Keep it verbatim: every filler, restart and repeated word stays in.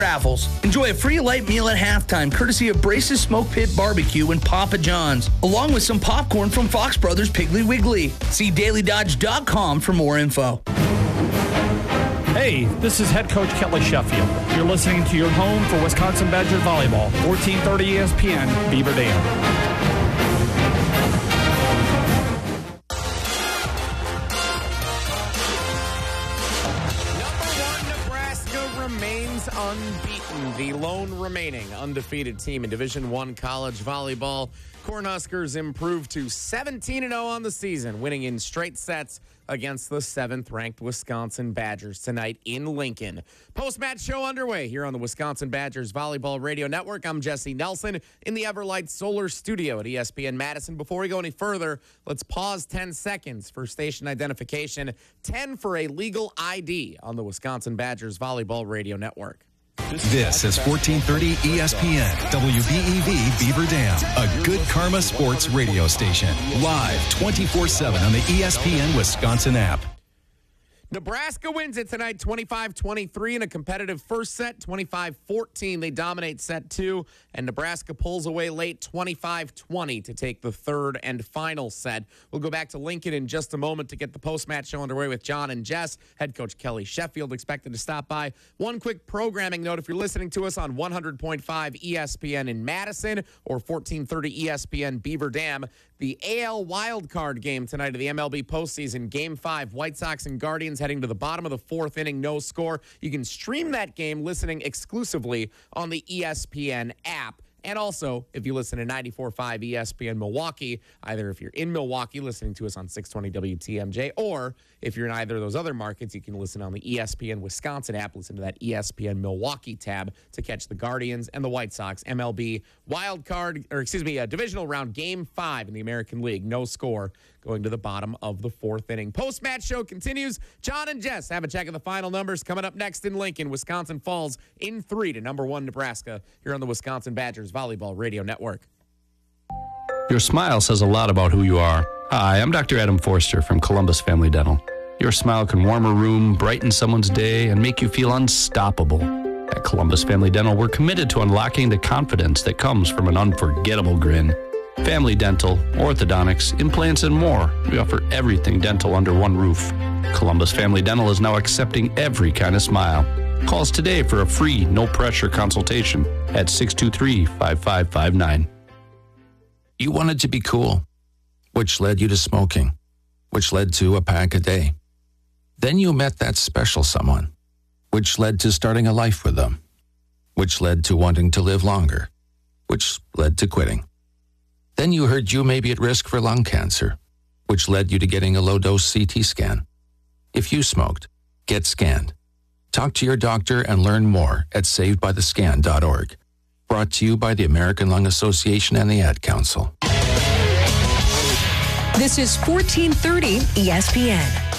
raffles. Enjoy a free light meal at halftime, courtesy of Brace's Smoke Pit Barbecue and Papa John's, along with some popcorn from Fox Brothers Piggly Wiggly. See daily dodge dot com for more info. Hey, this is head coach Kelly Sheffield. You're listening to your home for Wisconsin Badger Volleyball, fourteen thirty E S P N, Beaver Dam. Unbeaten, the lone remaining undefeated team in Division One college volleyball. Cornhuskers improved to seventeen and oh on the season, winning in straight sets against the seventh-ranked Wisconsin Badgers tonight in Lincoln. Post-match show underway here on the Wisconsin Badgers Volleyball Radio Network. I'm Jesse Nelson in the Everlight Solar Studio at E S P N Madison. Before we go any further, let's pause ten seconds for station identification, ten for a legal I D on the Wisconsin Badgers Volleyball Radio Network. This is fourteen thirty E S P N, W B E V Beaver Dam, a Good Karma Sports radio station. Live twenty-four seven on the E S P N Wisconsin app. Nebraska wins it tonight, twenty-five twenty-three in a competitive first set, twenty-five fourteen. They dominate set two, and Nebraska pulls away late, twenty-five twenty to take the third and final set. We'll go back to Lincoln in just a moment to get the post-match show underway with John and Jess. Head coach Kelly Sheffield expected to stop by. One quick programming note, if you're listening to us on one hundred point five E S P N in Madison or fourteen thirty E S P N Beaver Dam, the A L wildcard game tonight of the M L B postseason, Game five, White Sox and Guardians heading to the bottom of the fourth inning, no score. You can stream that game listening exclusively on the E S P N app. And also, if you listen to ninety-four point five E S P N Milwaukee, either if you're in Milwaukee listening to us on six twenty W T M J, or if you're in either of those other markets, you can listen on the E S P N Wisconsin app. Listen to that E S P N Milwaukee tab to catch the Guardians and the White Sox M L B wild card, or excuse me, a divisional round Game five in the American League. No score going to the bottom of the fourth inning. Post-match show continues. John and Jess have a check of the final numbers coming up next in Lincoln. Wisconsin falls in three to number one Nebraska here on the Wisconsin Badgers Volleyball Radio Network. Your smile says a lot about who you are. Hi, I'm Doctor Adam Forster from Columbus Family Dental. Your smile can warm a room, brighten someone's day, and make you feel unstoppable. At Columbus Family Dental, we're committed to unlocking the confidence that comes from an unforgettable grin. Family dental, orthodontics, implants, and more. We offer everything dental under one roof. Columbus Family Dental is now accepting every kind of smile. Call us today for a free, no-pressure consultation at six two three, five five five nine. You wanted to be cool, which led you to smoking, which led to a pack a day. Then you met that special someone, which led to starting a life with them, which led to wanting to live longer, which led to quitting. Then you heard you may be at risk for lung cancer, which led you to getting a low-dose C T scan. If you smoked, get scanned. Talk to your doctor and learn more at saved by the scan dot org. Brought to you by the American Lung Association and the Ad Council. This is fourteen thirty E S P N.